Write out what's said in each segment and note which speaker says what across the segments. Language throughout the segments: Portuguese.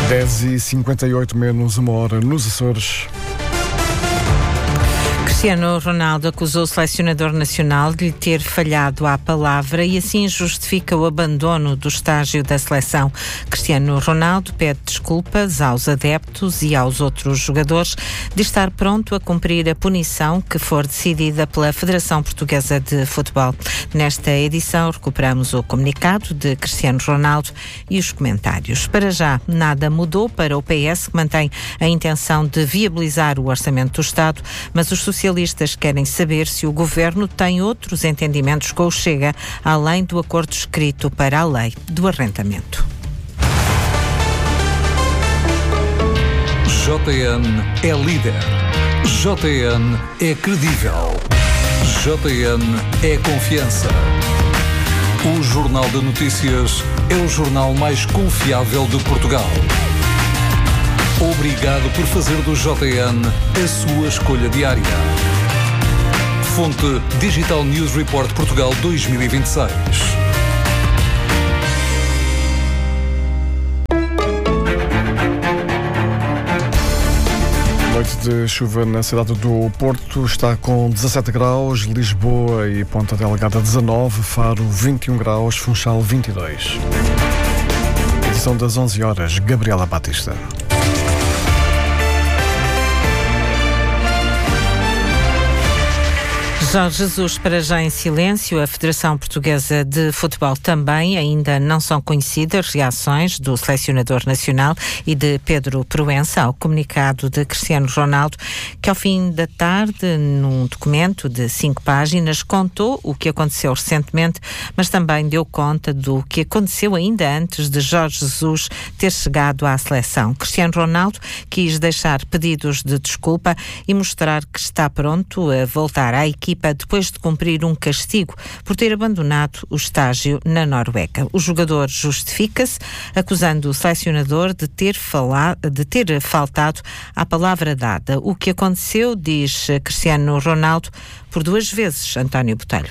Speaker 1: 10h58 menos uma hora nos Açores.
Speaker 2: Cristiano Ronaldo acusou o selecionador nacional de lhe ter falhado à palavra e assim justifica o abandono do estágio da seleção. Cristiano Ronaldo pede desculpas aos adeptos e aos outros jogadores de estar pronto a cumprir a punição que for decidida pela Federação Portuguesa de Futebol. Nesta edição recuperamos o comunicado de Cristiano Ronaldo e os comentários. Para já, nada mudou para o PS, que mantém a intenção de viabilizar o orçamento do Estado, mas os socialistas querem saber se o Governo tem outros entendimentos com o Chega, além do acordo escrito para a lei do arrendamento.
Speaker 3: JN é líder. JN é credível. JN é confiança. O Jornal de Notícias é o jornal mais confiável de Portugal. Obrigado por fazer do JN a sua escolha diária. Fonte Digital News Report Portugal 2026.
Speaker 1: Noite de chuva na cidade do Porto, está com 17 graus, Lisboa e Ponta Delgada 19, Faro 21 graus, Funchal 22. Edição das 11 horas, Gabriela Batista.
Speaker 2: Jorge Jesus para já em silêncio. A Federação Portuguesa de Futebol também. Ainda não são conhecidas reações do selecionador nacional e de Pedro Proença ao comunicado de Cristiano Ronaldo, que ao fim da tarde, num documento de 5 páginas, contou o que aconteceu recentemente, mas também deu conta do que aconteceu ainda antes de Jorge Jesus ter chegado à seleção. Cristiano Ronaldo quis deixar pedidos de desculpa e mostrar que está pronto a voltar à equipa depois de cumprir um castigo por ter abandonado o estágio na Noruega. O jogador justifica-se, acusando o selecionador de ter faltado à palavra dada. O que aconteceu, diz Cristiano Ronaldo, por 2 vezes, António Botelho.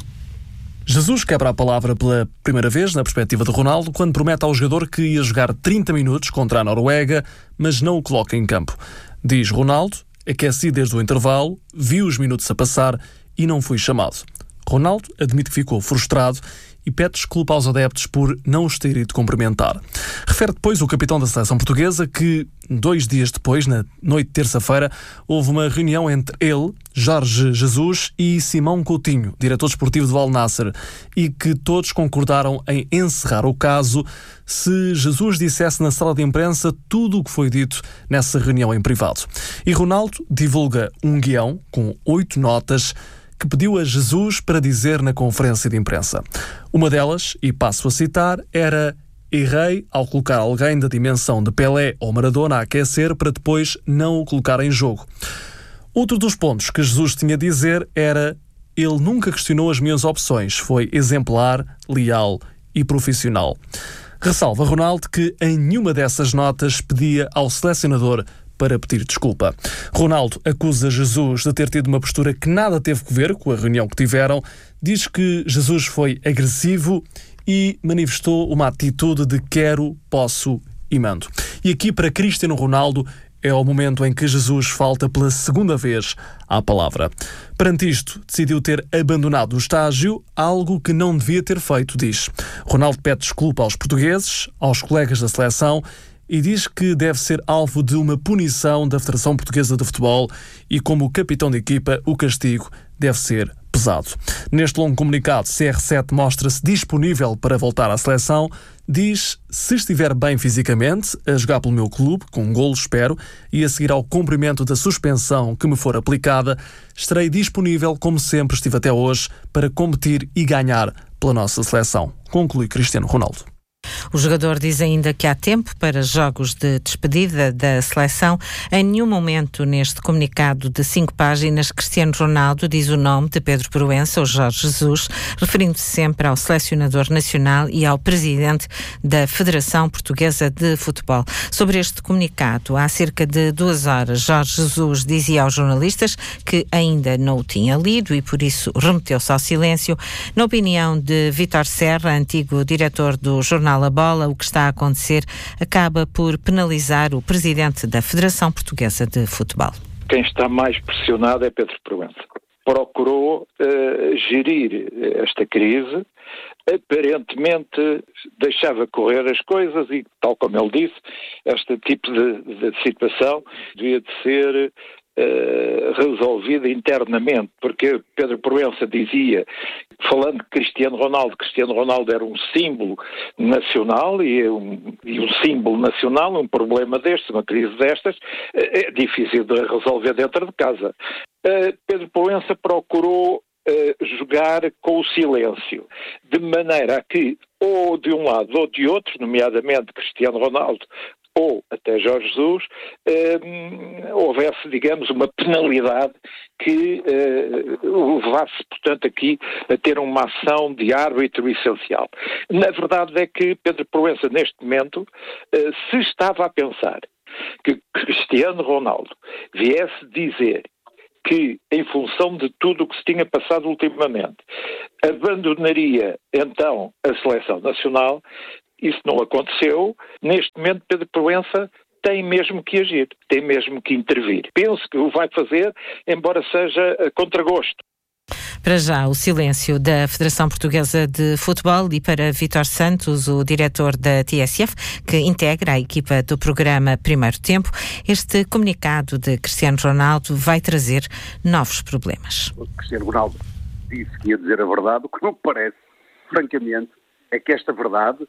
Speaker 4: Jesus quebra a palavra pela primeira vez, na perspectiva de Ronaldo, quando promete ao jogador que ia jogar 30 minutos contra a Noruega, mas não o coloca em campo. Diz Ronaldo, aqueci desde o intervalo, vi os minutos a passar e não fui chamado. Ronaldo admite que ficou frustrado e pede desculpa aos adeptos por não os ter ido cumprimentar. Refere depois o capitão da seleção portuguesa que, 2 dias depois, na noite de terça-feira, houve uma reunião entre ele, Jorge Jesus e Simão Coutinho, diretor desportivo do Al Nassr, e que todos concordaram em encerrar o caso se Jesus dissesse na sala de imprensa tudo o que foi dito nessa reunião em privado. E Ronaldo divulga um guião com 8 notas que pediu a Jesus para dizer na conferência de imprensa. Uma delas, e passo a citar, era: errei ao colocar alguém da dimensão de Pelé ou Maradona a aquecer para depois não o colocar em jogo. Outro dos pontos que Jesus tinha a dizer era: ele nunca questionou as minhas opções, foi exemplar, leal e profissional. Ressalva Ronaldo que em nenhuma dessas notas pedia ao selecionador para pedir desculpa. Ronaldo acusa Jesus de ter tido uma postura que nada teve a ver com a reunião que tiveram, diz que Jesus foi agressivo e manifestou uma atitude de quero, posso e mando. E aqui para Cristiano Ronaldo é o momento em que Jesus falta pela segunda vez à palavra. Perante isto, decidiu ter abandonado o estágio, algo que não devia ter feito, diz. Ronaldo pede desculpa aos portugueses, aos colegas da seleção, e diz que deve ser alvo de uma punição da Federação Portuguesa de Futebol e, como capitão de equipa, o castigo deve ser pesado. Neste longo comunicado, CR7 mostra-se disponível para voltar à seleção. Diz, se estiver bem fisicamente, a jogar pelo meu clube, com um golo espero, e a seguir ao cumprimento da suspensão que me for aplicada, estarei disponível, como sempre estive até hoje, para competir e ganhar pela nossa seleção. Conclui Cristiano Ronaldo.
Speaker 2: O jogador diz ainda que há tempo para jogos de despedida da seleção. Em nenhum momento neste comunicado de 5 páginas, Cristiano Ronaldo diz o nome de Pedro Proença ou Jorge Jesus, referindo-se sempre ao selecionador nacional e ao presidente da Federação Portuguesa de Futebol. Sobre este comunicado, há cerca de 2 horas, Jorge Jesus dizia aos jornalistas que ainda não o tinha lido e por isso remeteu-se ao silêncio. Na opinião de Vítor Serra, antigo diretor do jornal mal a bola, o que está a acontecer acaba por penalizar o presidente da Federação Portuguesa de Futebol.
Speaker 5: Quem está mais pressionado é Pedro Proença. Procurou gerir esta crise, aparentemente deixava correr as coisas e, tal como ele disse, este tipo de situação devia de ser resolvida internamente, porque Pedro Proença dizia, falando de Cristiano Ronaldo era um símbolo nacional e um símbolo nacional, um problema destes, uma crise destas, é difícil de resolver dentro de casa. Pedro Proença procurou jogar com o silêncio, de maneira a que, ou de um lado ou de outro, nomeadamente Cristiano Ronaldo, ou até Jorge Jesus, houvesse, digamos, uma penalidade que levasse, portanto, aqui a ter uma ação de árbitro essencial. Na verdade é que Pedro Proença, neste momento, se estava a pensar que Cristiano Ronaldo viesse dizer que, em função de tudo o que se tinha passado ultimamente, abandonaria, então, a seleção nacional, isso não aconteceu. Neste momento, Pedro Proença tem mesmo que agir, tem mesmo que intervir. Penso que o vai fazer, embora seja a contragosto.
Speaker 2: Para já, o silêncio da Federação Portuguesa de Futebol e para Vítor Santos, o diretor da TSF, que integra a equipa do programa Primeiro Tempo, este comunicado de Cristiano Ronaldo vai trazer novos problemas.
Speaker 6: O Cristiano Ronaldo disse que ia dizer a verdade, o que não parece, francamente, é que esta verdade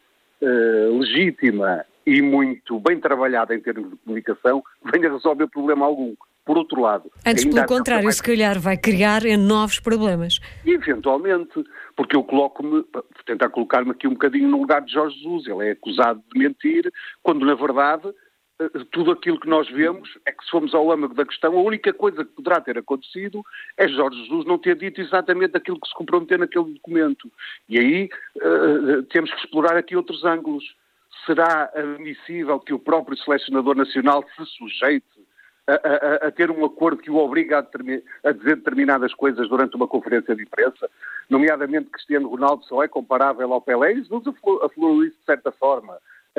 Speaker 6: legítima e muito bem trabalhada em termos de comunicação venha resolver problema algum. Por outro lado...
Speaker 7: Antes, pelo contrário, se calhar vai criar novos problemas.
Speaker 6: E, eventualmente, porque eu coloco-me, tentar colocar-me aqui um bocadinho no lugar de Jorge Jesus. Ele é acusado de mentir, quando, na verdade, tudo aquilo que nós vemos é que, se formos ao âmago da questão, a única coisa que poderá ter acontecido é Jorge Jesus não ter dito exatamente aquilo que se comprometeu naquele documento. E aí temos que explorar aqui outros ângulos. Será admissível que o próprio selecionador nacional se sujeite a ter um acordo que o obriga a dizer determinadas coisas durante uma conferência de imprensa? Nomeadamente, Cristiano Ronaldo só é comparável ao Pelé, e Jesus aflorou isso de certa forma.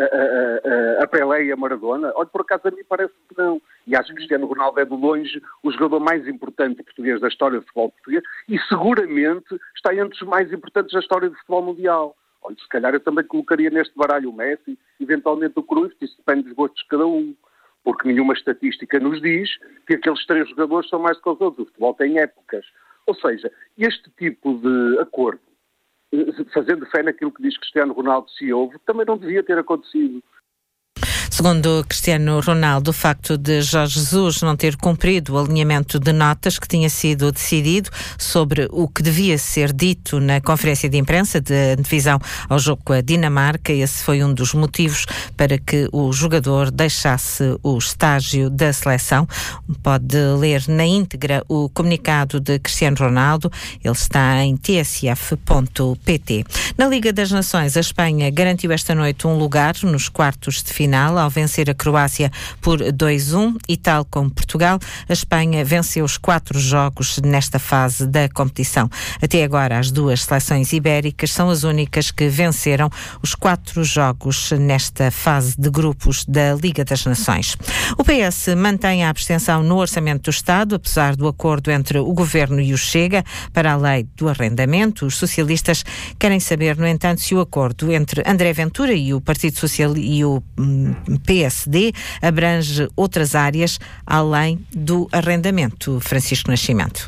Speaker 6: A Pelé e a Maradona? Olha, por acaso a mim parece que não. E acho que Cristiano Ronaldo é de longe o jogador mais importante português da história do futebol português e seguramente está entre os mais importantes da história do futebol mundial. Olha, se calhar eu também colocaria neste baralho o Messi, eventualmente o Cruyff, isso depende dos gostos de cada um. Porque nenhuma estatística nos diz que aqueles três jogadores são mais do que os outros. O futebol tem épocas. Ou seja, este tipo de acordo, fazendo fé naquilo que diz Cristiano Ronaldo se houve, também não devia ter acontecido.
Speaker 2: Segundo Cristiano Ronaldo, o facto de Jorge Jesus não ter cumprido o alinhamento de notas que tinha sido decidido sobre o que devia ser dito na conferência de imprensa de divisão ao jogo com a Dinamarca, esse foi um dos motivos para que o jogador deixasse o estágio da seleção. Pode ler na íntegra o comunicado de Cristiano Ronaldo, ele está em tsf.pt. Na Liga das Nações, a Espanha garantiu esta noite um lugar nos quartos de final ao vencer a Croácia por 2-1 e, tal como Portugal, a Espanha venceu os 4 jogos nesta fase da competição. Até agora, as duas seleções ibéricas são as únicas que venceram os 4 jogos nesta fase de grupos da Liga das Nações. O PS mantém a abstenção no Orçamento do Estado, apesar do acordo entre o Governo e o Chega para a lei do arrendamento. Os socialistas querem saber, no entanto, se o acordo entre André Ventura e o Partido Socialista e o PSD abrange outras áreas além do arrendamento. Francisco Nascimento.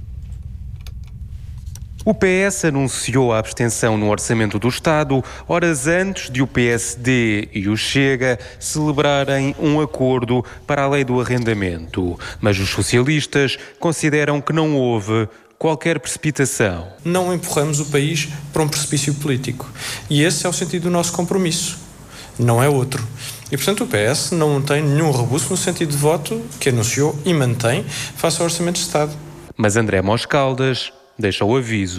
Speaker 8: O PS anunciou a abstenção no Orçamento do Estado horas antes de o PSD e o Chega celebrarem um acordo para a lei do arrendamento. Mas os socialistas consideram que não houve qualquer precipitação.
Speaker 9: Não empurramos o país para um precipício político. E esse é o sentido do nosso compromisso. Não é outro. E, portanto, o PS não tem nenhum rebuço no sentido de voto que anunciou e mantém face ao Orçamento de Estado.
Speaker 8: Mas André Mos Caldas deixa o aviso.
Speaker 9: Se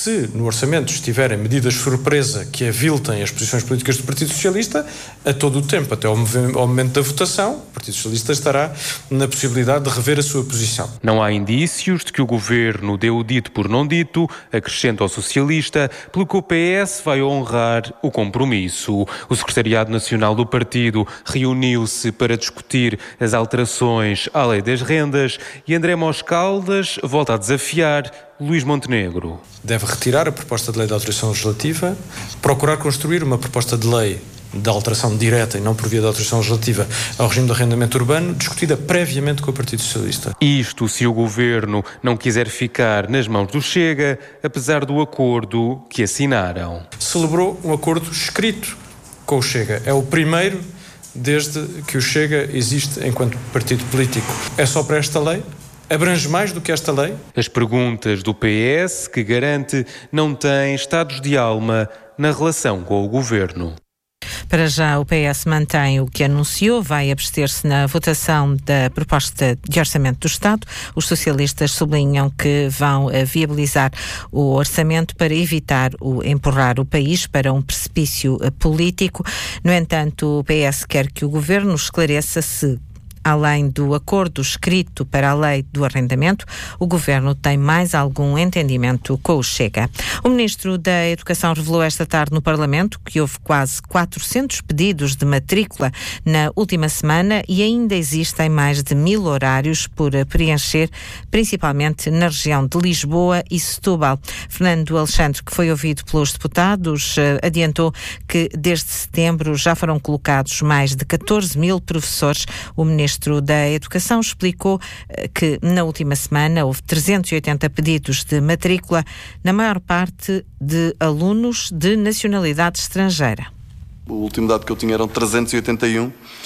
Speaker 9: se no orçamento estiverem medidas surpresa que aviltem as posições políticas do Partido Socialista, a todo o tempo, até ao momento da votação, o Partido Socialista estará na possibilidade de rever a sua posição.
Speaker 8: Não há indícios de que o Governo deu o dito por não dito, acrescenta o socialista, pelo que o PS vai honrar o compromisso. O Secretariado Nacional do Partido reuniu-se para discutir as alterações à Lei das Rendas e André Moscaldas volta a desafiar Luís Montenegro.
Speaker 9: Deve retirar a proposta de lei de alteração legislativa, procurar construir uma proposta de lei de alteração direta e não por via de alteração legislativa ao regime do arrendamento urbano, discutida previamente com o Partido Socialista.
Speaker 8: Isto se o Governo não quiser ficar nas mãos do Chega, apesar do acordo que assinaram.
Speaker 9: Celebrou um acordo escrito com o Chega. É o primeiro desde que o Chega existe enquanto partido político. É só para esta lei? Abrange mais do que esta lei?
Speaker 8: As perguntas do PS, que garante não tem estados de alma na relação com o Governo.
Speaker 2: Para já, o PS mantém o que anunciou, vai abster-se na votação da proposta de orçamento do Estado. Os socialistas sublinham que vão viabilizar o orçamento para evitar empurrar o país para um precipício político. No entanto, o PS quer que o Governo esclareça se, além do acordo escrito para a lei do arrendamento, o Governo tem mais algum entendimento com o Chega. O Ministro da Educação revelou esta tarde no Parlamento que houve quase 400 pedidos de matrícula na última semana e ainda existem mais de 1000 horários por preencher, principalmente na região de Lisboa e Setúbal. Fernando Alexandre, que foi ouvido pelos deputados, adiantou que desde setembro já foram colocados mais de 14.000 professores. O Ministro da Educação explicou que na última semana houve 380 pedidos de matrícula, na maior parte de alunos de nacionalidade estrangeira.
Speaker 10: O último dado que eu tinha eram 381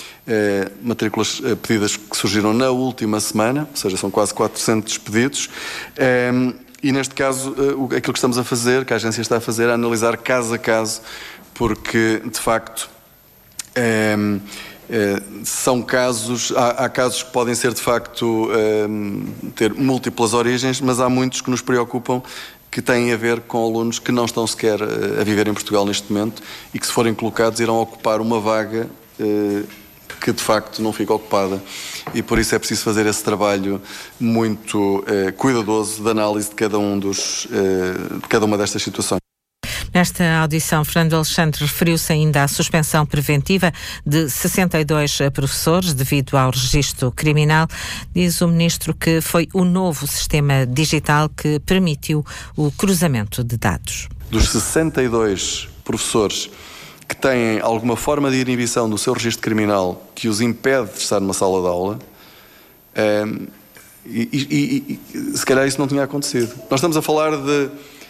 Speaker 10: matrículas pedidas que surgiram na última semana, ou seja, são quase 400 pedidos. E neste caso, aquilo que estamos a fazer, que a agência está a fazer, é analisar caso a caso, porque de facto são casos, há casos que podem ser de facto ter múltiplas origens, mas há muitos que nos preocupam que têm a ver com alunos que não estão sequer a viver em Portugal neste momento e que, se forem colocados, irão ocupar uma vaga que de facto não fica ocupada, e por isso é preciso fazer esse trabalho muito cuidadoso de análise de cada uma destas situações.
Speaker 2: Nesta audição, Fernando Alexandre referiu-se ainda à suspensão preventiva de 62 professores devido ao registro criminal. Diz o Ministro que foi o novo sistema digital que permitiu o cruzamento de dados.
Speaker 10: Dos 62 professores que têm alguma forma de inibição do seu registro criminal que os impede de estar numa sala de aula, se calhar isso não tinha acontecido. Nós estamos a falar de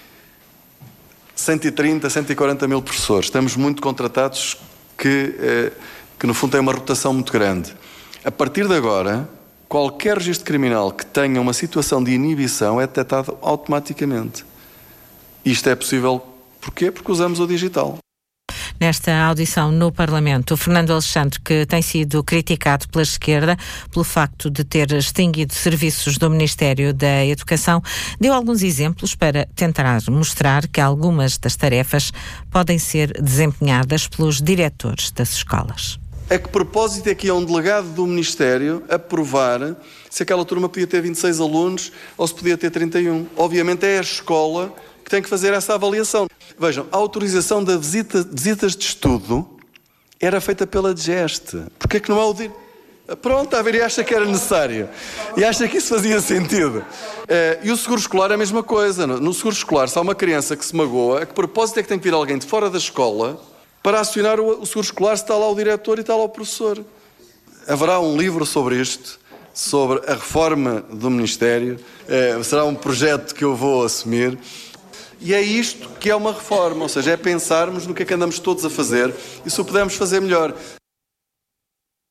Speaker 10: 130, 140 mil professores. Estamos muito contratados que no fundo têm uma rotação muito grande. A partir de agora, qualquer registro criminal que tenha uma situação de inibição é detectado automaticamente. Isto é possível, porquê? Porque usamos o digital.
Speaker 2: Nesta audição no Parlamento, o Fernando Alexandre, que tem sido criticado pela esquerda pelo facto de ter extinguido serviços do Ministério da Educação, deu alguns exemplos para tentar mostrar que algumas das tarefas podem ser desempenhadas pelos diretores das escolas.
Speaker 10: A que propósito é que é um delegado do Ministério aprovar se aquela turma podia ter 26 alunos ou se podia ter 31? Obviamente é a escola que tem que fazer essa avaliação. Vejam, a autorização de visitas de estudo era feita pela DGEST. Porquê é que não é o Pronto, a ver, e acha que era necessário. E acha que isso fazia sentido. E o seguro escolar é a mesma coisa. No seguro escolar, se há uma criança que se magoa, a que propósito é que tem que vir alguém de fora da escola para acionar o seguro escolar se está lá o diretor e está lá o professor? Haverá um livro sobre isto, sobre a reforma do Ministério. Será um projeto que eu vou assumir. E é isto que é uma reforma, ou seja, é pensarmos no que é que andamos todos a fazer e se o pudermos fazer melhor.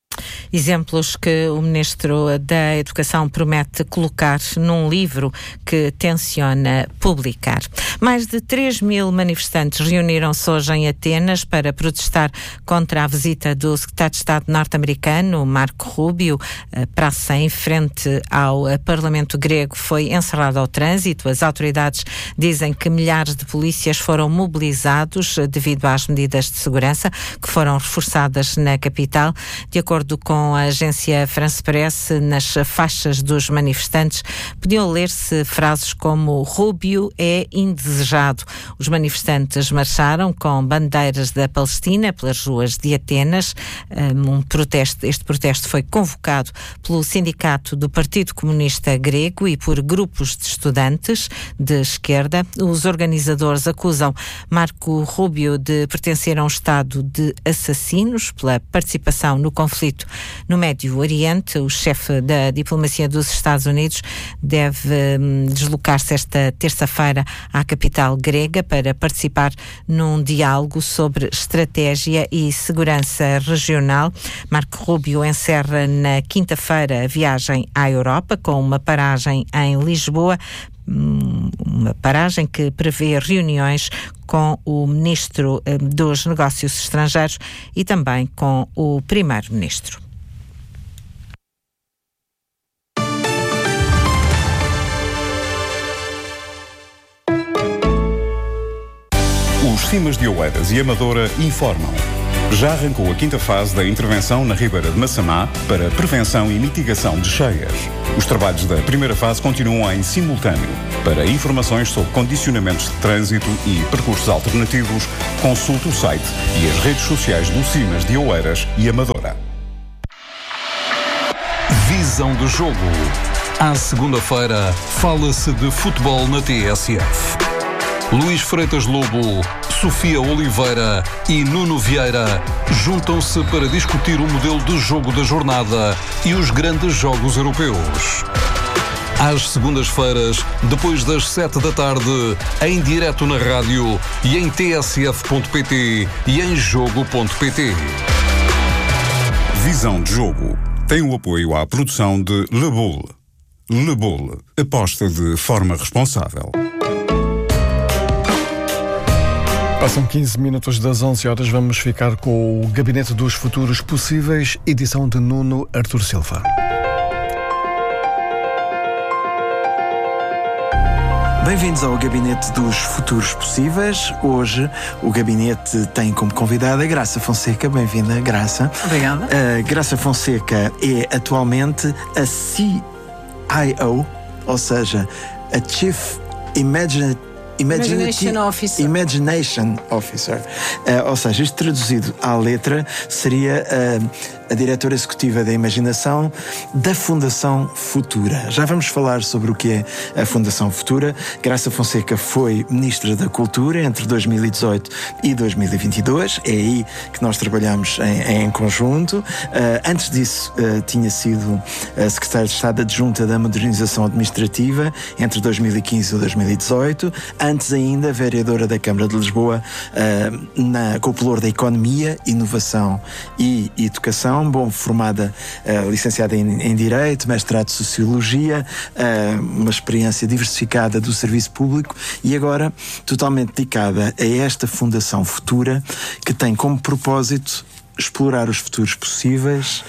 Speaker 2: Exemplos que o Ministro da Educação promete colocar num livro que tenciona publicar. Mais de 3.000 manifestantes reuniram-se hoje em Atenas para protestar contra a visita do secretário de Estado norte-americano, Marco Rubio. A praça em frente ao Parlamento grego foi encerrada ao trânsito. As autoridades dizem que milhares de polícias foram mobilizados devido às medidas de segurança que foram reforçadas na capital. De acordo com a agência France Press, nas faixas dos manifestantes podiam ler-se frases como "Rubio é indesejado". Os manifestantes marcharam com bandeiras da Palestina pelas ruas de Atenas. Este protesto foi convocado pelo Sindicato do Partido Comunista Grego e por grupos de estudantes de esquerda. Os organizadores acusam Marco Rubio de pertencer a um Estado de assassinos pela participação no conflito no Médio Oriente. O chefe da diplomacia dos Estados Unidos deve deslocar-se esta terça-feira à capital grega para participar num diálogo sobre estratégia e segurança regional. Marco Rubio encerra na quinta-feira a viagem à Europa com uma paragem em Lisboa, uma paragem que prevê reuniões com o Ministro dos Negócios Estrangeiros e também com o Primeiro-Ministro.
Speaker 11: Os Cimas de Oeiras e Amadora informam. Já arrancou a 5ª fase da intervenção na Ribeira de Massamá para prevenção e mitigação de cheias. Os trabalhos da primeira fase continuam em simultâneo. Para informações sobre condicionamentos de trânsito e percursos alternativos, consulte o site e as redes sociais do Cimas de Oeiras e Amadora.
Speaker 3: Visão do jogo. À segunda-feira, fala-se de futebol na TSF. Luís Freitas Lobo, Sofia Oliveira e Nuno Vieira juntam-se para discutir o modelo de jogo da jornada e os grandes jogos europeus. Às segundas-feiras, depois das 7 da tarde, em direto na rádio e em tsf.pt e em jogo.pt.
Speaker 11: Visão de jogo tem o apoio à produção de Le Boule. Le Boule, aposta de forma responsável.
Speaker 1: Passam 15 minutos das 11 horas, vamos ficar com o Gabinete dos Futuros Possíveis, edição de Nuno Artur Silva.
Speaker 12: Bem-vindos ao Gabinete dos Futuros Possíveis. Hoje o gabinete tem como convidada a Graça Fonseca. Bem-vinda, Graça.
Speaker 13: Obrigada.
Speaker 12: Graça Fonseca é atualmente a CIO, ou seja, a Chief Imagination Officer. Ou seja, isto traduzido à letra seria a diretora executiva da Imaginação da Fundação Futura. Já vamos falar sobre o que é a Fundação Futura. Graça Fonseca foi Ministra da Cultura entre 2018 e 2022. É aí que nós trabalhamos em conjunto. Antes disso, tinha sido Secretária de Estado Adjunta da Modernização Administrativa entre 2015 e 2018. Antes ainda, vereadora da Câmara de Lisboa com o pelour da Economia, Inovação e Educação. Formada, licenciada em Direito, mestrado de Sociologia, uma experiência diversificada do serviço público e agora totalmente dedicada a esta Fundação Futura, que tem como propósito explorar os futuros possíveis,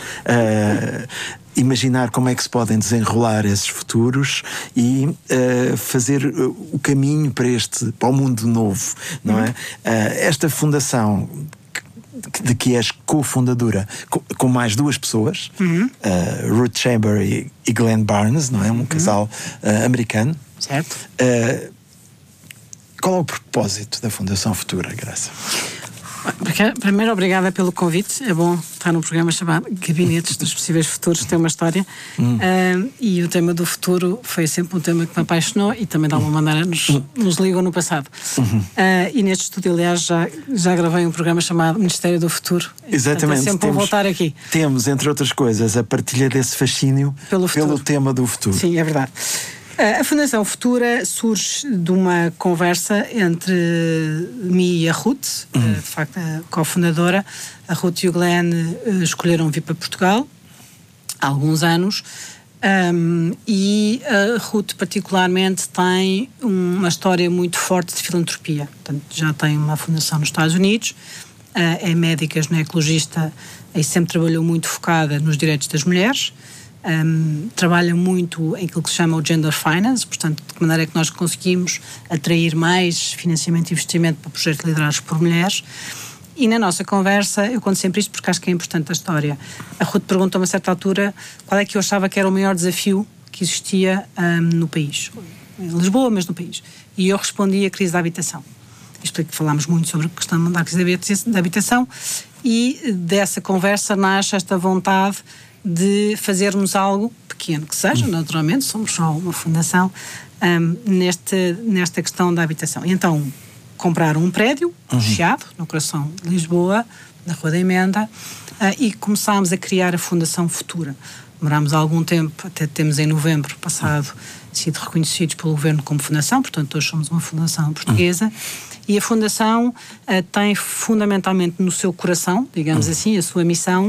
Speaker 12: imaginar como é que se podem desenrolar esses futuros e fazer o caminho para o mundo novo, não é? Esta fundação de que és cofundadora com mais duas pessoas, Ruth Chamber e Glenn Barnes, não é? Um casal americano.
Speaker 13: Certo.
Speaker 12: Qual é o propósito da Fundação Futura, Graça?
Speaker 13: Primeiro, obrigada pelo convite. É bom estar num programa chamado Gabinetes dos Possíveis Futuros, tem uma história. E o tema do futuro foi sempre um tema que me apaixonou e também de alguma maneira nos ligou no passado. E neste estúdio, aliás, já gravei um programa chamado Ministério do Futuro.
Speaker 12: Exatamente.
Speaker 13: Portanto, é sempre voltar aqui.
Speaker 12: Temos, entre outras coisas, a partilha desse fascínio pelo tema do futuro.
Speaker 13: Sim, é verdade. A Fundação Futura surge de uma conversa entre mim e a Ruth, de facto a cofundadora. A Ruth e o Glenn escolheram vir para Portugal há alguns anos. E a Ruth particularmente tem uma história muito forte de filantropia. Portanto, já tem uma fundação nos Estados Unidos, é médica, ginecologista e sempre trabalhou muito focada nos direitos das mulheres. Trabalha muito em aquilo que se chama o gender finance, portanto, de que maneira é que nós conseguimos atrair mais financiamento e investimento para projetos liderados por mulheres. E na nossa conversa, eu conto sempre isto porque acho que é importante a história. A Ruth perguntou a uma certa altura qual é que eu achava que era o maior desafio que existia no país. Em Lisboa, mas no país. E eu respondi a crise da habitação. Isto é que falámos muito sobre a questão da crise da habitação e dessa conversa nasce esta vontade de fazermos algo pequeno que seja, naturalmente, somos só uma fundação, nesta questão da habitação. E então, compraram um prédio, Chiado, no coração de Lisboa, na Rua da Emenda, e começámos a criar a Fundação Futura. Demorámos algum tempo, até temos em novembro passado sido reconhecidos pelo Governo como fundação, portanto hoje somos uma fundação portuguesa, e a fundação tem fundamentalmente no seu coração, digamos assim, a sua missão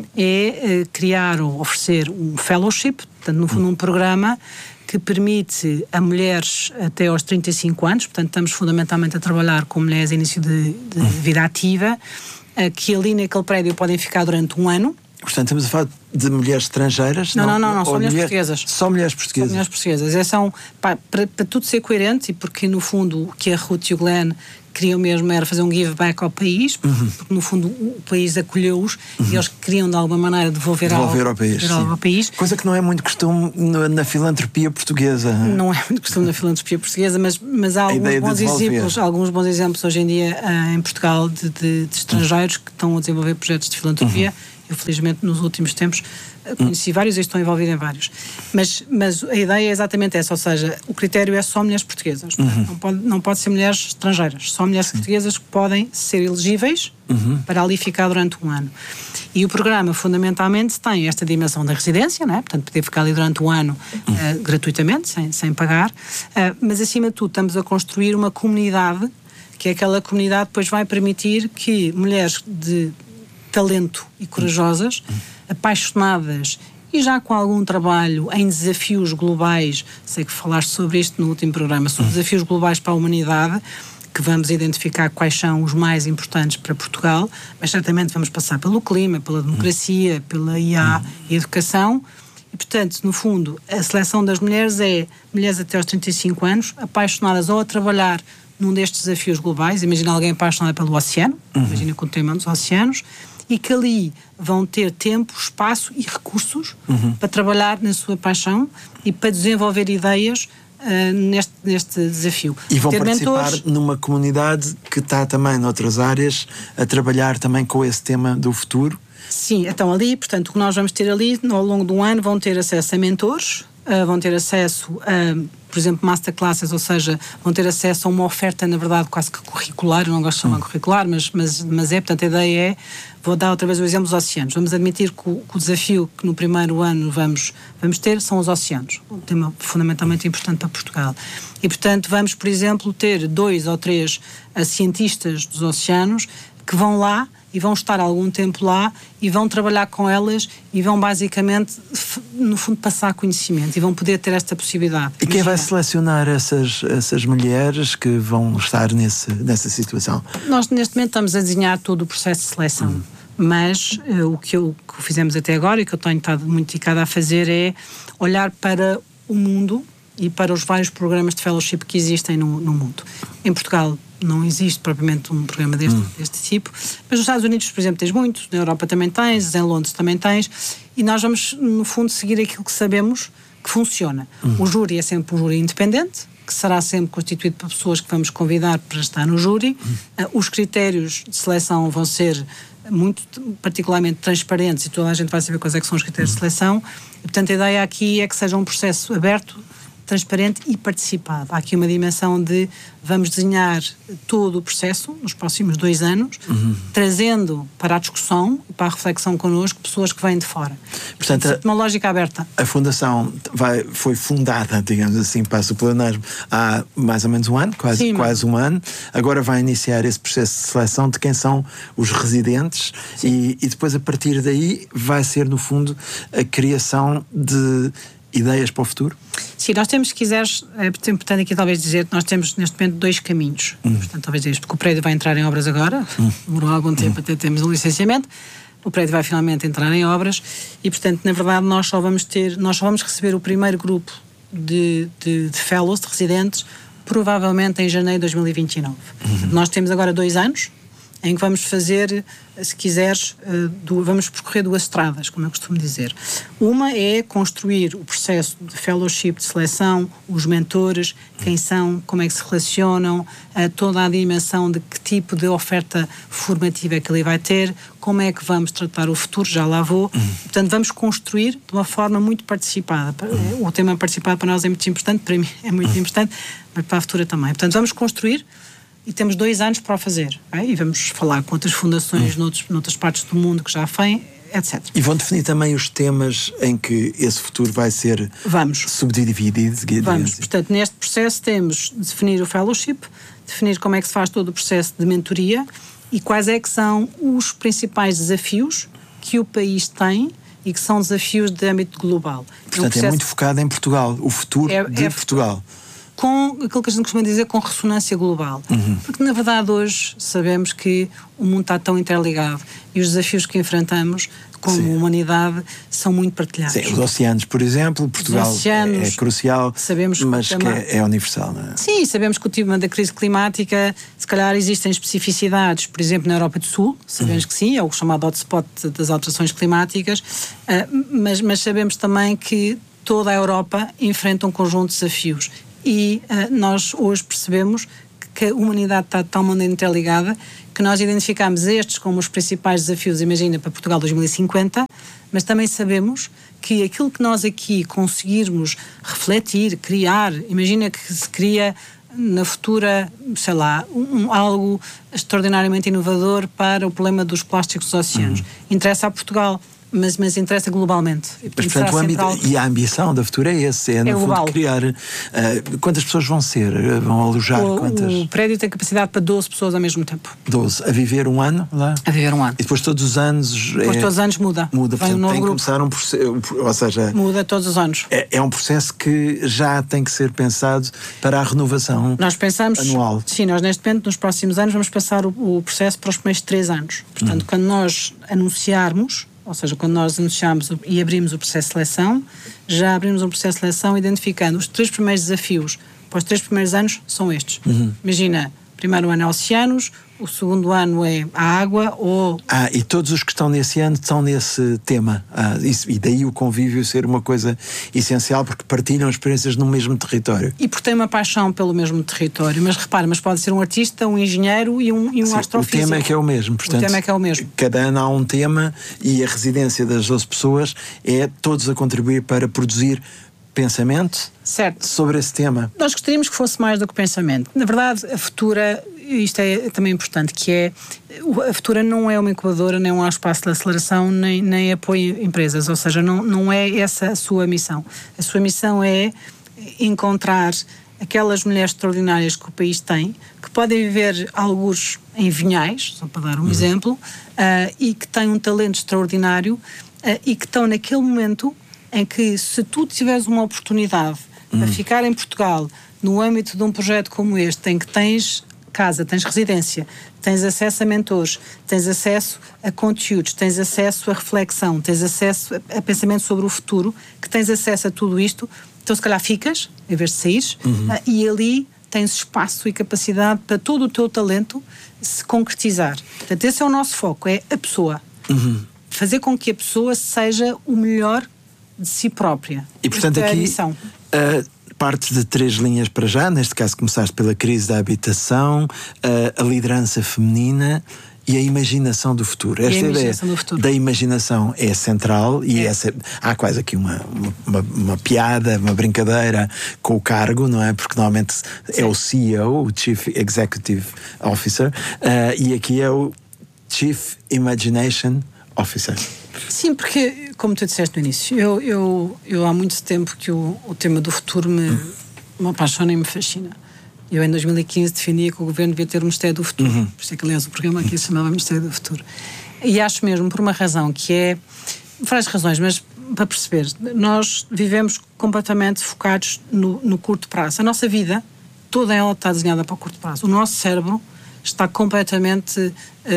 Speaker 13: é criar ou oferecer um fellowship, portanto no fundo um programa que permite a mulheres até aos 35 anos, portanto estamos fundamentalmente a trabalhar com mulheres em início de vida ativa, que ali naquele prédio podem ficar durante um ano.
Speaker 12: Portanto, estamos a falar de mulheres estrangeiras?
Speaker 13: Não, só mulheres portuguesas.
Speaker 12: Só mulheres portuguesas?
Speaker 13: Só mulheres portuguesas. Para tudo ser coerente, e porque no fundo o que a Ruth e o Glenn queriam mesmo era fazer um give back ao país, porque no fundo o país acolheu-os e eles queriam de alguma maneira devolver algo ao país.
Speaker 12: Coisa que não é muito costume na filantropia portuguesa.
Speaker 13: Não é muito costume na filantropia portuguesa, mas há alguns bons exemplos hoje em dia em Portugal de estrangeiros que estão a desenvolver projetos de filantropia. Eu, felizmente, nos últimos tempos conheci vários e estou envolvido em vários. Mas a ideia é exatamente essa, ou seja, o critério é só mulheres portuguesas. Não pode ser mulheres estrangeiras. Só mulheres portuguesas que podem ser elegíveis para ali ficar durante um ano. E o programa, fundamentalmente, tem esta dimensão da residência, não é? Portanto, poder ficar ali durante um ano gratuitamente, sem pagar. Mas, acima de tudo, estamos a construir uma comunidade, que é aquela comunidade que depois vai permitir que mulheres de talento e corajosas, apaixonadas e já com algum trabalho em desafios globais, sei que falaste sobre isto no último programa, sobre desafios globais para a humanidade, que vamos identificar quais são os mais importantes para Portugal, mas certamente vamos passar pelo clima, pela democracia, pela IA e educação, e portanto, no fundo, a seleção das mulheres é mulheres até aos 35 anos, apaixonadas ou a trabalhar num destes desafios globais. Imagina alguém apaixonado pelo oceano, imagina com o tema dos oceanos, e que ali vão ter tempo, espaço e recursos para trabalhar na sua paixão e para desenvolver ideias neste desafio.
Speaker 12: E vão participar numa comunidade que está também noutras áreas a trabalhar também com esse tema do futuro?
Speaker 13: Sim, então ali, portanto, o que nós vamos ter ali, ao longo de um ano, vão ter acesso a mentores, vão ter acesso a, por exemplo, masterclasses, ou seja, vão ter acesso a uma oferta, na verdade, quase que curricular. Eu não gosto de chamar curricular, mas é, portanto, a ideia é, vou dar outra vez o exemplo dos oceanos. Vamos admitir que o desafio que no primeiro ano vamos ter são os oceanos, um tema fundamentalmente importante para Portugal. E, portanto, vamos, por exemplo, ter 2 ou 3 cientistas dos oceanos que vão lá e vão estar algum tempo lá e vão trabalhar com elas e vão basicamente, no fundo, passar conhecimento e vão poder ter esta possibilidade.
Speaker 12: E quem vai selecionar essas mulheres que vão estar nessa situação?
Speaker 13: Nós, neste momento, estamos a desenhar todo o processo de seleção, mas o que fizemos até agora e que eu tenho estado muito dedicada a fazer é olhar para o mundo e para os vários programas de fellowship que existem no mundo. Em Portugal não existe propriamente um programa deste tipo, mas nos Estados Unidos, por exemplo, tens muitos, na Europa também tens, em Londres também tens, e nós vamos, no fundo, seguir aquilo que sabemos que funciona. O júri é sempre um júri independente, que será sempre constituído por pessoas que vamos convidar para estar no júri. Os critérios de seleção vão ser muito particularmente transparentes e toda a gente vai saber quais é que são os critérios de seleção. E, portanto, a ideia aqui é que seja um processo aberto, transparente e participado. Há aqui uma dimensão de vamos desenhar todo o processo nos próximos 2 anos, trazendo para a discussão e para a reflexão connosco pessoas que vêm de fora. Portanto, uma lógica aberta.
Speaker 12: A Fundação foi fundada, digamos assim, passo o pleonasmo, há mais ou menos um ano, quase um ano. Agora vai iniciar esse processo de seleção de quem são os residentes e depois, a partir daí, vai ser, no fundo, a criação de ideias para o futuro?
Speaker 13: Sim, nós temos, se quiseres, é importante aqui talvez dizer que nós temos neste momento 2 caminhos. Portanto, talvez isto, porque o prédio vai entrar em obras agora, demorou algum tempo até termos o licenciamento, o prédio vai finalmente entrar em obras e, portanto, na verdade, nós só vamos receber o primeiro grupo de fellows, de residentes, provavelmente em janeiro de 2029. Nós temos agora 2 anos em que vamos fazer, se quiseres, vamos percorrer 2 estradas, como eu costumo dizer. Uma é construir o processo de fellowship, de seleção, os mentores, quem são, como é que se relacionam, toda a dimensão de que tipo de oferta formativa é que ele vai ter, como é que vamos tratar o futuro, já lá vou. Portanto, vamos construir de uma forma muito participada. O tema participado para nós é muito importante, para mim é muito importante, mas para a futura também. Portanto, vamos construir e temos 2 anos para o fazer. E vamos falar com outras fundações noutras partes do mundo que já fazem, etc.
Speaker 12: E vão definir também os temas em que esse futuro vai ser subdividido?
Speaker 13: Vamos. Portanto, neste processo temos de definir o fellowship, definir como é que se faz todo o processo de mentoria e quais é que são os principais desafios que o país tem e que são desafios de âmbito global.
Speaker 12: Portanto, é muito focado em Portugal, o futuro de Portugal.
Speaker 13: Com aquilo que a gente costuma dizer, com ressonância global. Porque, na verdade, hoje sabemos que o mundo está tão interligado e os desafios que enfrentamos como humanidade são muito partilhados.
Speaker 12: Sim, os oceanos, por exemplo, Portugal é crucial, mas que é universal, não é?
Speaker 13: Sim, sabemos que o tema da crise climática, se calhar existem especificidades, por exemplo, na Europa do Sul, sabemos que sim, é o chamado hotspot das alterações climáticas, mas sabemos também que toda a Europa enfrenta um conjunto de desafios. E nós hoje percebemos que a humanidade está tão interligada que nós identificamos estes como os principais desafios, imagina, para Portugal 2050, mas também sabemos que aquilo que nós aqui conseguirmos refletir, criar, imagina que se cria na futura, sei lá, algo extraordinariamente inovador para o problema dos plásticos dos oceanos. Interessa a Portugal, mas interessa globalmente.
Speaker 12: Mas, portanto, e a ambição da Futura é esse, no fundo, criar... quantas pessoas vão ser? Vão alojar?
Speaker 13: O prédio tem capacidade para 12 pessoas ao mesmo tempo.
Speaker 12: 12. A viver um ano lá?
Speaker 13: A viver um ano.
Speaker 12: E depois todos os anos...
Speaker 13: Todos os anos muda.
Speaker 12: Muda, portanto, tem que começar um processo... Ou seja...
Speaker 13: Muda todos os anos.
Speaker 12: É um processo que já tem que ser pensado para a renovação
Speaker 13: nós pensamos,
Speaker 12: anual.
Speaker 13: Sim, nós neste momento, nos próximos anos, vamos passar o processo para os primeiros 3 anos. Portanto, quando nós anunciarmos, ou seja, quando nós anunciamos e abrimos o processo de seleção, já abrimos um processo de seleção identificando os 3 primeiros desafios para os 3 primeiros anos são estes. Imagina, o primeiro ano é oceanos, o segundo ano é a água ou...
Speaker 12: e todos os que estão nesse ano estão nesse tema. E daí o convívio ser uma coisa essencial, porque partilham experiências no mesmo território.
Speaker 13: E porque têm uma paixão pelo mesmo território. Mas repara, pode ser um artista, um engenheiro e um astrofísico.
Speaker 12: O tema é que é o mesmo. Portanto,
Speaker 13: o tema é que é o mesmo.
Speaker 12: Cada ano há um tema e a residência das 12 pessoas é todos a contribuir para produzir pensamento sobre esse tema.
Speaker 13: Nós gostaríamos que fosse mais do que pensamento. Na verdade, a Futura, isto é também importante, que é, a Futura não é uma incubadora, nem um espaço de aceleração, nem apoio empresas, ou seja, não é essa a sua missão. A sua missão é encontrar aquelas mulheres extraordinárias que o país tem, que podem viver alguns em vinhais, só para dar um exemplo, e que têm um talento extraordinário e que estão naquele momento em que, se tu tiveres uma oportunidade para ficar em Portugal no âmbito de um projeto como este, em que tens casa, tens residência, tens acesso a mentores, tens acesso a conteúdos, tens acesso a reflexão, tens acesso a pensamento sobre o futuro, que tens acesso a tudo isto, então se calhar ficas, em vez de saíres, e ali tens espaço e capacidade para todo o teu talento se concretizar. Portanto, esse é o nosso foco, é a pessoa. Fazer com que a pessoa seja o melhor de si própria.
Speaker 12: E, portanto, aqui partes de 3 linhas para já. Neste caso começaste pela crise da habitação, a liderança feminina e a imaginação do futuro. Esta ideia da imaginação é central e há quase aqui uma piada, uma brincadeira com o cargo, não é? Porque normalmente é o CEO, o Chief Executive Officer, e aqui é o Chief Imagination Officer.
Speaker 13: Sim, porque, como tu disseste no início, eu há muito tempo que o tema do futuro me apaixona e me fascina. Eu, em 2015, defendia que o Governo devia ter um Ministério do Futuro. Por isso é que, aliás, o programa aqui se chamava Ministério do Futuro. E acho mesmo, por uma razão que é... várias razões, mas para perceber, nós vivemos completamente focados no curto prazo. A nossa vida, toda ela está desenhada para o curto prazo. O nosso cérebro está completamente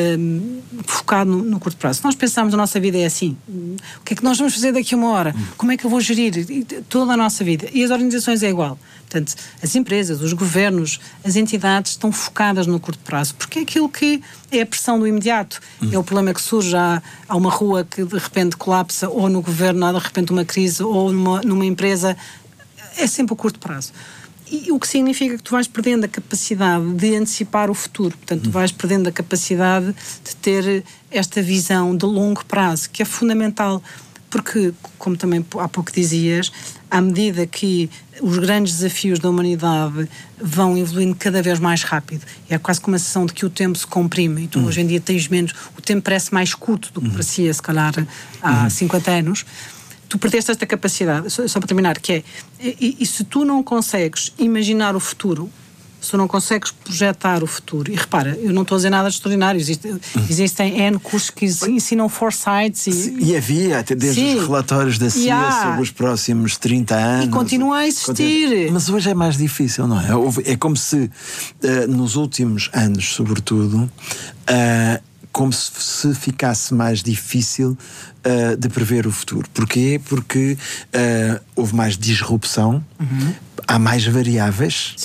Speaker 13: focado no curto prazo. Se nós pensarmos a nossa vida é assim, o que é que nós vamos fazer daqui a uma hora? Como é que eu vou gerir toda a nossa vida? E as organizações é igual. Portanto, as empresas, os governos, as entidades estão focadas no curto prazo, porque é aquilo que é a pressão do imediato. É o problema que surge, há uma rua que de repente colapsa, ou no governo há de repente uma crise, ou numa empresa, é sempre o curto prazo. E o que significa que tu vais perdendo a capacidade de antecipar o futuro. Portanto, tu vais perdendo a capacidade de ter esta visão de longo prazo, que é fundamental, porque, como também há pouco dizias, à medida que os grandes desafios da humanidade vão evoluindo cada vez mais rápido, é quase como a sensação de que o tempo se comprime, e tu hoje em dia tens menos, o tempo parece mais curto do que parecia, se calhar, há 50 anos, tu perdeste esta capacidade, só para terminar, que é, e se tu não consegues imaginar o futuro, se tu não consegues projetar o futuro, e repara, eu não estou a dizer nada de extraordinário, existem N cursos que ensinam foresights
Speaker 12: e havia, até desde os relatórios da CIA sobre os próximos 30 anos.
Speaker 13: E continua a existir.
Speaker 12: Mas hoje é mais difícil, não é? É como se, nos últimos anos, sobretudo, como se ficasse mais difícil de prever o futuro. Porquê? Porque houve mais disrupção, há mais variáveis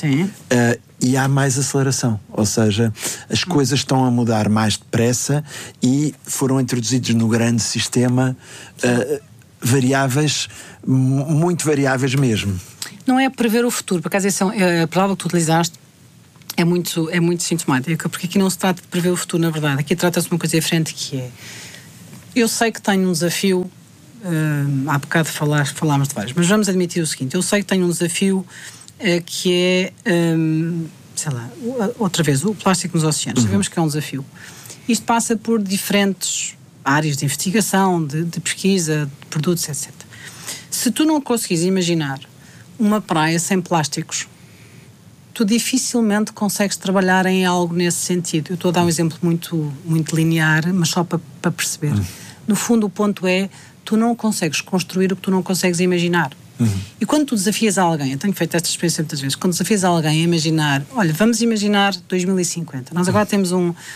Speaker 12: e há mais aceleração. Ou seja, as coisas estão a mudar mais depressa e foram introduzidos no grande sistema variáveis, muito variáveis mesmo.
Speaker 13: Não é prever o futuro, por acaso a palavra que tu utilizaste é muito sintomática, porque aqui não se trata de prever o futuro, na verdade. Aqui trata-se de uma coisa diferente, que é... Eu sei que tenho um desafio, há bocado falámos de vários, mas vamos admitir o seguinte, eu sei que tenho um desafio que é, sei lá, outra vez, o plástico nos oceanos. Sabemos que é um desafio. Isto passa por diferentes áreas de investigação, de pesquisa, de produtos, etc. Se tu não conseguires imaginar uma praia sem plásticos, tu dificilmente consegues trabalhar em algo nesse sentido. Eu estou a dar um exemplo muito, muito linear, mas só para perceber. No fundo, o ponto é, tu não consegues construir o que tu não consegues imaginar. E quando tu desafias alguém, eu tenho feito esta experiência muitas vezes, quando desafias alguém a imaginar, olha, vamos imaginar 2050. Nós agora temos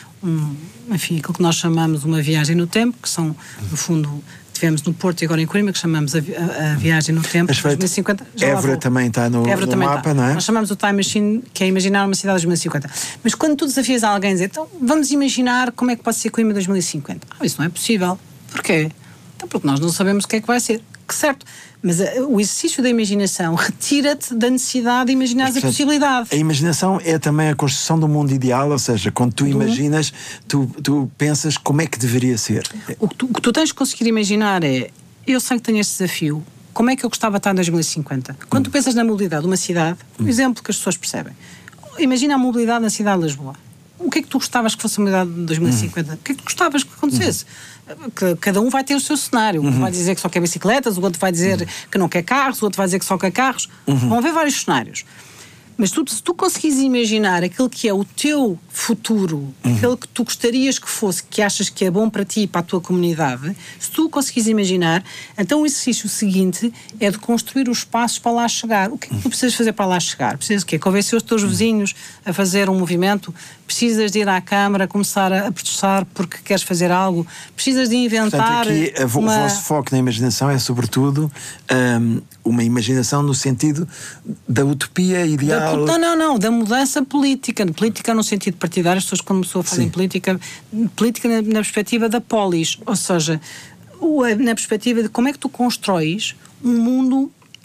Speaker 13: enfim, aquilo que nós chamamos uma viagem no tempo, que são, no fundo, tivemos no Porto e agora em Coimbra, que chamamos a viagem no tempo, 2050.
Speaker 12: Évora também está no mapa, não é?
Speaker 13: Nós chamamos o Time Machine, que é imaginar uma cidade de 2050. Mas quando tu desafias alguém a dizer, então vamos imaginar como é que pode ser Coimbra 2050. Isso não é possível. Porquê? Então porque nós não sabemos o que é que vai ser. Que certo, mas o exercício da imaginação retira-te da necessidade de imaginar a possibilidade.
Speaker 12: A imaginação é também a construção do mundo ideal, ou seja, quando tu imaginas, tu pensas como é que deveria ser.
Speaker 13: O que tu tens de conseguir imaginar é, eu sei que tenho este desafio, como é que eu gostava de estar em 2050? Quando tu pensas na mobilidade de uma cidade, um exemplo que as pessoas percebem, imagina a mobilidade na cidade de Lisboa. O que é que tu gostavas que fosse a mobilidade de 2050? O que é que tu gostavas que acontecesse? Cada um vai ter o seu cenário. Um vai dizer que só quer bicicletas, o outro vai dizer que não quer carros, o outro vai dizer que só quer carros. Vão haver vários cenários. Mas se tu conseguires imaginar aquilo que é o teu futuro, aquilo que tu gostarias que fosse, que achas que é bom para ti e para a tua comunidade, se tu conseguires imaginar, então o exercício seguinte é de construir os passos para lá chegar. O que é que tu precisas fazer para lá chegar? Precisas o quê? Convencer os teus vizinhos a fazer um movimento? Precisas de ir à Câmara, começar a protestar porque queres fazer algo? Precisas de inventar...
Speaker 12: Portanto, aqui o vosso foco na imaginação é sobretudo uma imaginação no sentido da utopia ideal.
Speaker 13: Não, da mudança política. Política no sentido partidário, as pessoas quando uma pessoa fazem política na perspectiva da polis, ou seja, na perspectiva de como é que tu constróis um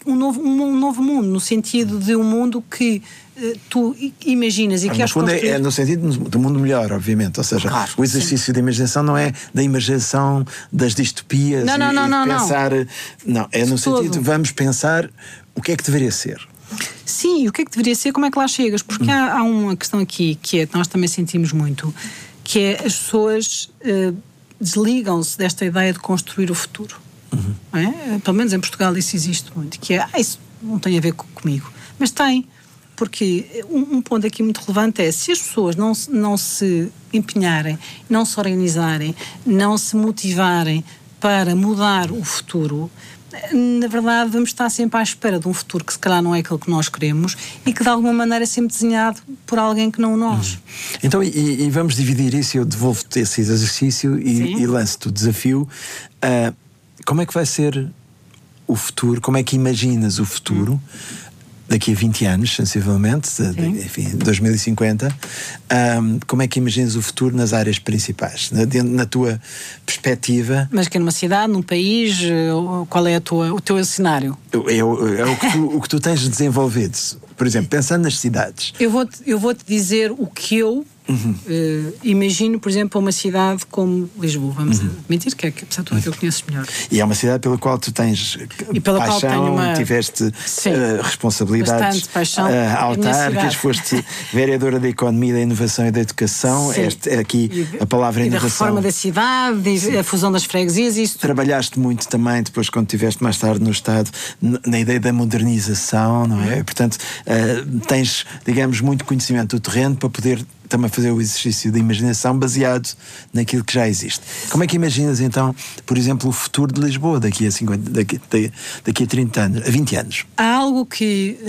Speaker 13: um novo mundo, no sentido de um mundo que tu imaginas e queres construir.
Speaker 12: É no sentido do mundo melhor, obviamente. Ou seja, claro, o exercício da imaginação não é da imaginação das distopias.
Speaker 13: Não.
Speaker 12: Pensar, não, é no sentido de vamos pensar o que é que deveria ser.
Speaker 13: Sim, e o que é que deveria ser, como é que lá chegas? Porque há uma questão aqui que é que nós também sentimos muito, que é as pessoas desligam-se desta ideia de construir o futuro. Não é? Pelo menos em Portugal isso existe muito, que é, isso não tem a ver comigo. Mas tem, porque um ponto aqui muito relevante é, se as pessoas não se empenharem, não se organizarem, não se motivarem para mudar o futuro, na verdade vamos estar sempre à espera de um futuro que se calhar não é aquele que nós queremos e que de alguma maneira é sempre desenhado por alguém que não nós.
Speaker 12: Então, e vamos dividir isso, eu devolvo-te esse exercício e lanço-te o desafio. Como é que vai ser o futuro? Como é que imaginas o futuro daqui a 20 anos, sensivelmente, enfim, 2050, como é que imaginas o futuro nas áreas principais, na tua perspectiva?
Speaker 13: Mas que é numa cidade, num país, qual é o teu cenário?
Speaker 12: É o que tu tens desenvolvido. Por exemplo, pensando nas cidades.
Speaker 13: Eu vou-te dizer o que eu imagino, por exemplo, uma cidade como Lisboa. Vamos admitir que é apesar de tudo que eu conheço melhor.
Speaker 12: E é uma cidade pela qual tu tens paixão, tiveste responsabilidades autárquicas, foste vereadora da Economia, da Inovação e da Educação. Aqui a palavra inovação.
Speaker 13: E da reforma da cidade, e a fusão das freguesias. Isso.
Speaker 12: Trabalhaste muito também, depois quando estiveste mais tarde no Estado, na ideia da modernização, não é? Portanto, tens, digamos, muito conhecimento do terreno para poder também fazer o exercício de imaginação baseado naquilo que já existe. Como é que imaginas então, por exemplo, o futuro de Lisboa daqui a 30 anos, a 20 anos?
Speaker 13: Há algo que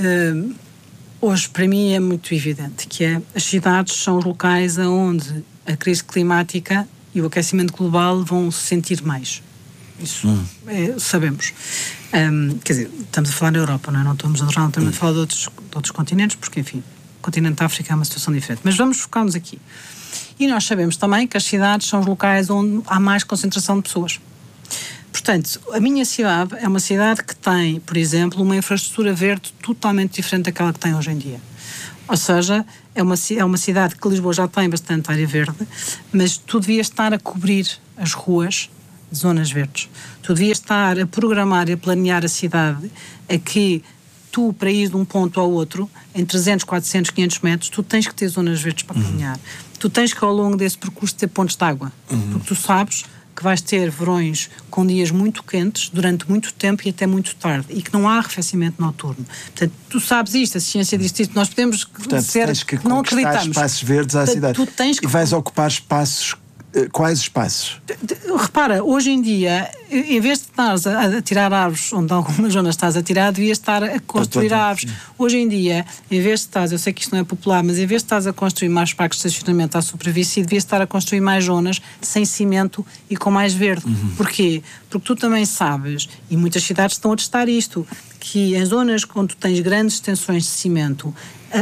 Speaker 13: hoje para mim é muito evidente, que é as cidades são os locais onde a crise climática e o aquecimento global vão se sentir mais. Isso sabemos. Quer dizer, estamos a falar na Europa, não estamos a falar de outros continentes, porque enfim, o continente da África é uma situação diferente. Mas vamos focar-nos aqui. E nós sabemos também que as cidades são os locais onde há mais concentração de pessoas. Portanto, a minha cidade é uma cidade que tem, por exemplo, uma infraestrutura verde totalmente diferente daquela que tem hoje em dia. Ou seja, é uma cidade que Lisboa já tem bastante área verde, mas tu devias estar a cobrir as ruas de zonas verdes. Tu devias estar a programar e a planear a cidade a que tu, para ir de um ponto ao outro, em 300, 400, 500 metros, tu tens que ter zonas verdes para caminhar. Tu tens que, ao longo desse percurso, ter pontos de água. Porque tu sabes que vais ter verões com dias muito quentes, durante muito tempo e até muito tarde, e que não há arrefecimento noturno. Portanto, tu sabes isto, a ciência diz isto, nós podemos
Speaker 12: tens que não acreditamos. Espaços verdes à cidade.
Speaker 13: Tu tens que...
Speaker 12: E vais ocupar espaços. Quais espaços?
Speaker 13: Repara, hoje em dia, em vez de estares a tirar árvores, onde algumas zonas estás a tirar, devias estar a construir árvores. Hoje em dia, em vez de estás, eu sei que isto não é popular, mas em vez de estás a construir mais parques de estacionamento à superfície, devias estar a construir mais zonas sem cimento e com mais verde. Porquê? Porque tu também sabes, e muitas cidades estão a testar isto, que em zonas onde tu tens grandes extensões de cimento,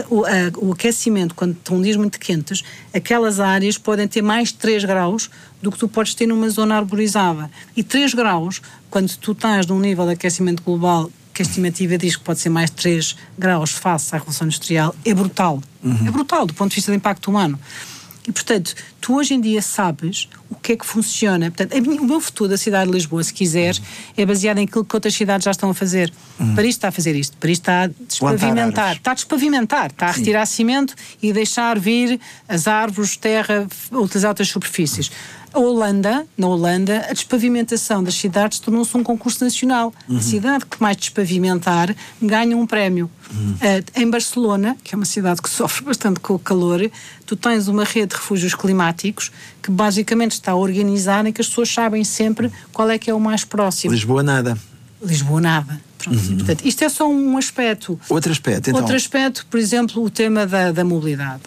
Speaker 13: o aquecimento, quando estão dias muito quentes, aquelas áreas podem ter mais 3 graus do que tu podes ter numa zona arborizada. E 3 graus, quando tu estás num nível de aquecimento global, que a estimativa diz que pode ser mais 3 graus face à Revolução Industrial, é brutal. É brutal do ponto de vista do impacto humano. E, portanto, tu hoje em dia sabes o que é que funciona. Portanto, o meu futuro da cidade de Lisboa, se quiseres, é baseado em aquilo que outras cidades já estão a fazer. Paris está a fazer isto. Paris está a despavimentar. Está a despavimentar. Está a retirar cimento e deixar vir as árvores, terra, utilizar outras superfícies. Na Holanda, a despavimentação das cidades tornou-se um concurso nacional. A cidade que mais despavimentar ganha um prémio. Em Barcelona, que é uma cidade que sofre bastante com o calor, tu tens uma rede de refúgios climáticos que basicamente está organizada em que as pessoas sabem sempre qual é que é o mais próximo.
Speaker 12: Lisboa nada.
Speaker 13: Pronto. Portanto, isto é só um aspecto.
Speaker 12: Outro aspecto, então.
Speaker 13: Outro aspecto, por exemplo, o tema da mobilidade.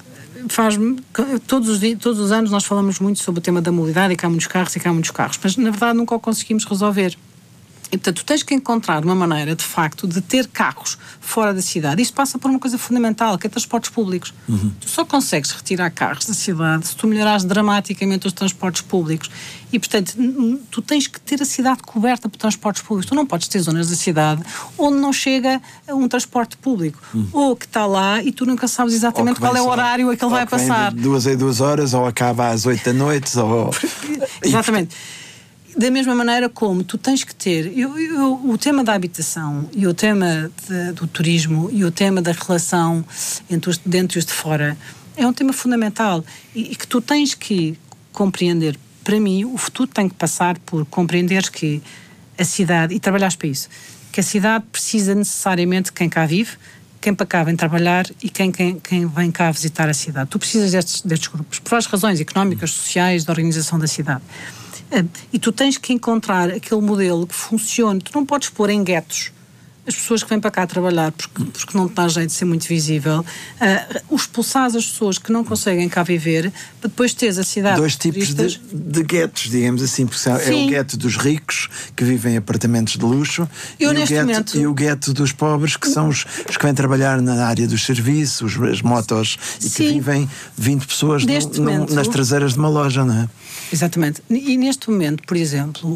Speaker 13: Todos os anos nós falamos muito sobre o tema da mobilidade e que há muitos carros, mas na verdade nunca o conseguimos resolver. E, portanto, tu tens que encontrar uma maneira, de facto, de ter carros fora da cidade. Isto passa por uma coisa fundamental, que é transportes públicos. Tu só consegues retirar carros da cidade se tu melhorares dramaticamente os transportes públicos. E, portanto, tu tens que ter a cidade coberta por transportes públicos. Tu não podes ter zonas da cidade onde não chega um transporte público. Ou que está lá e tu nunca sabes exatamente qual é o horário a que ele vai passar.
Speaker 12: De 2 em 2 horas, ou acaba às 8 da noite, ou...
Speaker 13: Exatamente. Da mesma maneira como tu tens que ter o tema da habitação e o tema do turismo e o tema da relação entre os de dentro e os de fora é um tema fundamental e que tu tens que compreender. Para mim, o futuro tem que passar por compreender que a cidade, e trabalhares para isso, que a cidade precisa necessariamente de quem cá vive, quem para cá vem trabalhar e quem vem cá visitar a cidade. Tu precisas destes grupos, por várias razões económicas, sociais, da organização da cidade. E tu tens que encontrar aquele modelo que funcione. Tu não podes pôr em guetos as pessoas que vêm para cá trabalhar porque não te dá jeito de ser muito visível, expulsar as pessoas que não conseguem cá viver, para depois teres a cidade...
Speaker 12: 2 tipos de guetos, digamos assim, porque é o gueto dos ricos, que vivem em apartamentos de luxo, e o gueto dos pobres, que são os que vêm trabalhar na área dos serviços, as motos, e que vivem 20 pessoas nas traseiras de uma loja, não é?
Speaker 13: Exatamente. E neste momento, por exemplo...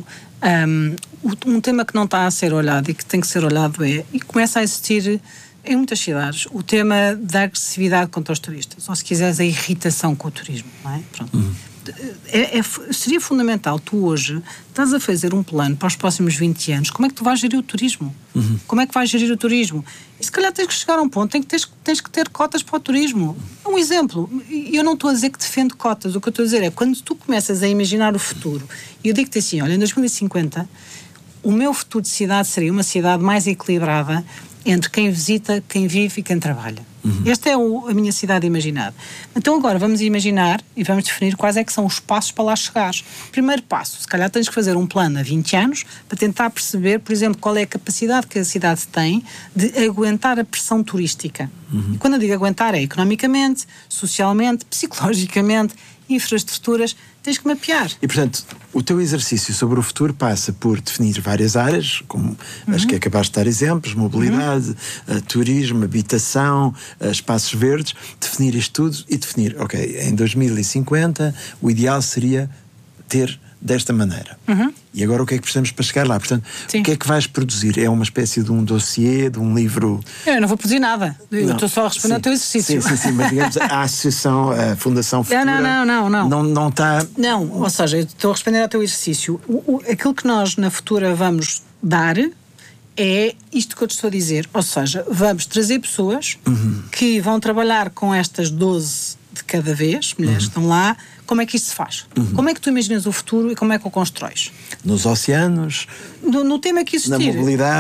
Speaker 13: um tema que não está a ser olhado e que tem que ser olhado e começa a existir em muitas cidades, o tema da agressividade contra os turistas, ou se quiseres a irritação com o turismo, não é? Pronto. Seria fundamental, tu hoje estás a fazer um plano para os próximos 20 anos, como é que tu vais gerir o turismo? Como é que vais gerir o turismo? E se calhar tens que chegar a um ponto em que tens que ter cotas para o turismo. Um exemplo, eu não estou a dizer que defendo cotas, o que eu estou a dizer é, quando tu começas a imaginar o futuro, e eu digo-te assim, olha, em 2050, o meu futuro de cidade seria uma cidade mais equilibrada entre quem visita, quem vive e quem trabalha. Esta é a minha cidade imaginada. Então agora vamos imaginar e vamos definir quais é que são os passos para lá chegar. Primeiro passo, se calhar tens que fazer um plano a 20 anos para tentar perceber, por exemplo, qual é a capacidade que a cidade tem de aguentar a pressão turística. E quando eu digo aguentar é economicamente, socialmente, psicologicamente, infraestruturas, tens que mapear.
Speaker 12: E, portanto, o teu exercício sobre o futuro passa por definir várias áreas, como as que acabaste de dar exemplos, mobilidade, turismo, habitação, espaços verdes, definir isto tudo e definir, ok, em 2050 o ideal seria ter desta maneira. E agora o que é que precisamos para chegar lá? Portanto, o que é que vais produzir? É uma espécie de um dossiê, de um livro?
Speaker 13: Eu não vou produzir nada. Eu estou só a responder ao teu exercício.
Speaker 12: Sim, mas digamos, a associação, a Fundação Futura... Não está...
Speaker 13: Não, ou seja, eu estou a responder ao teu exercício. Aquilo que nós na Futura vamos dar é isto que eu te estou a dizer. Ou seja, vamos trazer pessoas que vão trabalhar com estas 12 de cada vez, mulheres que estão lá. Como é que isto se faz? Como é que tu imaginas o futuro e como é que o constróis?
Speaker 12: Nos oceanos?
Speaker 13: No tema que existir.
Speaker 12: Na mobilidade?